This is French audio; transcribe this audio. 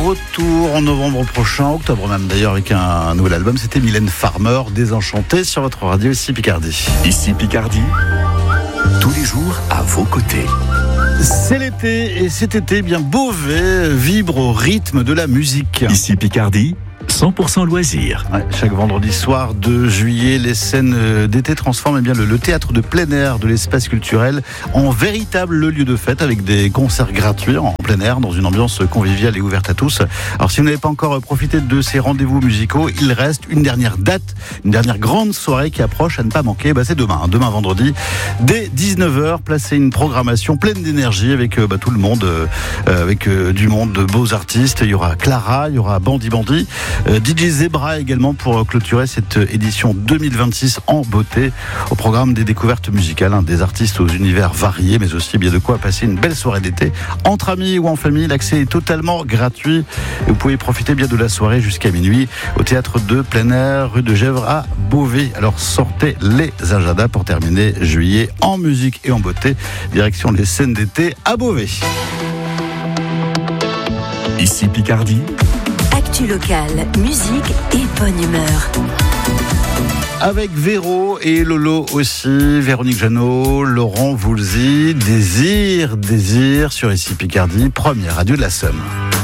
retour en novembre prochain, octobre même d'ailleurs, avec un nouvel album. C'était Mylène Farmer, Désenchantée, sur votre radio ici Picardie. Ici Picardie, tous les jours à vos côtés. C'est l'été et cet été, bien Beauvais vibre au rythme de la musique. Ici Picardie, 100% loisirs. Ouais, chaque vendredi soir de juillet, les scènes d'été transforment bien le théâtre de plein air de l'espace culturel en véritable lieu de fête, avec des concerts gratuits en plein air dans une ambiance conviviale et ouverte à tous. Alors si vous n'avez pas encore profité de ces rendez-vous musicaux, il reste une dernière date, une dernière grande soirée qui approche à ne pas manquer. C'est demain vendredi, dès 19h. Placez une programmation pleine d'énergie avec tout le monde, avec du monde de beaux artistes. Il y aura Clara, il y aura Bandi Bandi, DJ Zebra également pour clôturer cette édition 2026 en beauté. Au programme des découvertes musicales, des artistes aux univers variés, mais aussi bien de quoi passer une belle soirée d'été entre amis ou en famille. L'accès est totalement gratuit et vous pouvez profiter bien de la soirée jusqu'à minuit au théâtre de plein air, rue de Gesvres à Beauvais. Alors sortez les agendas pour terminer juillet en musique et en beauté. Direction les scènes d'été à Beauvais. Ici Picardie, actu locale, musique et bonne humeur. Avec Véro et Lolo aussi, Véronique Jeannot, Laurent Voulzy, Désir sur Ici Picardie, première radio de la Somme.